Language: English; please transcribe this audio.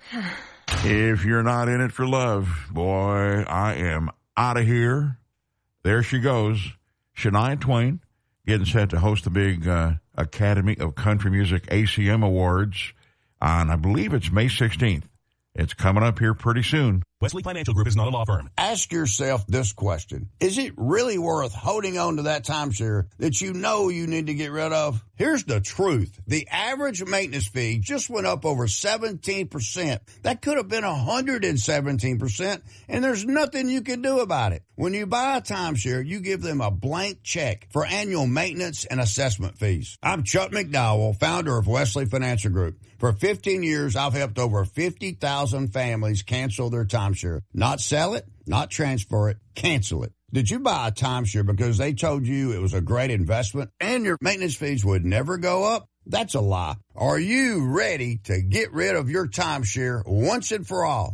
If you're not in it for love, boy, I am out of here. There she goes. Shania Twain getting set to host the big Academy of Country Music ACM Awards on, I believe it's May 16th. It's coming up here pretty soon. Wesley Financial Group is not a law firm. Ask yourself this question. Is it really worth holding on to that timeshare that you know you need to get rid of? Here's the truth. The average maintenance fee just went up over 17%. That could have been 117%, and there's nothing you can do about it. When you buy a timeshare, you give them a blank check for annual maintenance and assessment fees. I'm Chuck McDowell, founder of Wesley Financial Group. For 15 years, I've helped over 50,000 families cancel their timeshare. Not sell it, not transfer it, cancel it. Did you buy a timeshare because they told you it was a great investment and your maintenance fees would never go up? That's a lie. Are you ready to get rid of your timeshare once and for all?